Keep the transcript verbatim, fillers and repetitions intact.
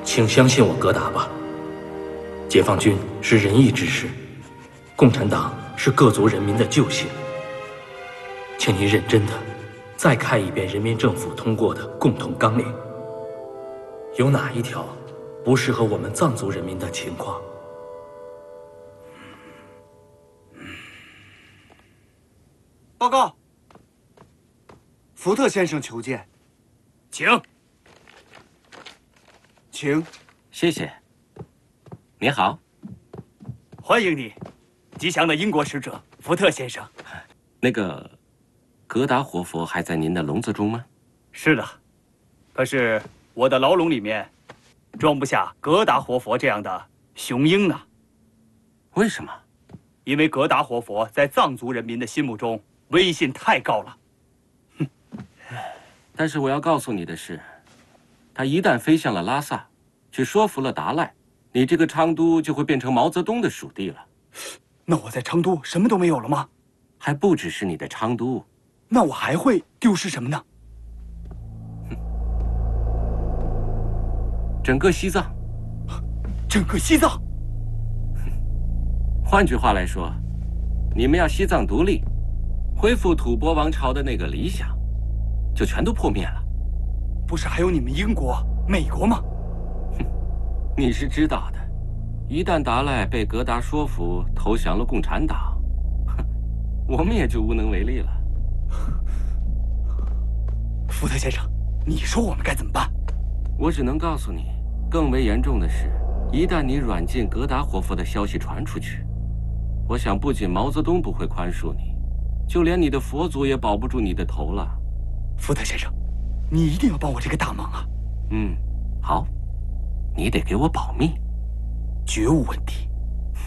请相信我格达吧。解放军是仁义之师，共产党是各族人民的救星。请您认真的再看一遍人民政府通过的共同纲领，有哪一条不适合我们藏族人民的情况？ 报告，福特先生求见， 请。 请。 谢谢。你好， 欢迎你，吉祥的英国使者福特先生。 那个格达活佛还在您的笼子中吗？ 是的，可是我的牢笼里面装不下格达活佛这样的雄鹰呢。 为什么？ 因为格达活佛在藏族人民的心目中威信太高了。 哼！但是我要告诉你的是，他一旦飞向了拉萨，去说服了达赖，你这个昌都就会变成毛泽东的属地了。 那我在昌都什么都没有了吗？ 还不只是你的昌都， 那我还会丢失什么呢？ 整个西藏。 整个西藏。 换句话来说，你们要西藏独立，恢复吐蕃王朝的那个理想，就全都破灭了。 不是还有你们英国、美国吗？ 哼，你是知道的，一旦达赖被格达说服投降了共产党，我们也就无能为力了。 福特先生，你说我们该怎么办？ 我只能告诉你，更为严重的是，一旦你软禁格达活佛的消息传出去，我想不仅毛泽东不会宽恕你，就连你的佛祖也保不住你的头了。 福特先生，你一定要帮我这个大忙啊！ 嗯，好，你得给我保密。 绝无问题。